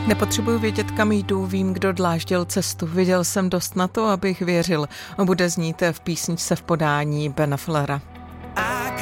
Nepotřebuji vědět, kam jdu, vím, kdo dláždil cestu. Viděl jsem dost na to, abych věřil. Bude znít v písničce v podání Bena Fullera.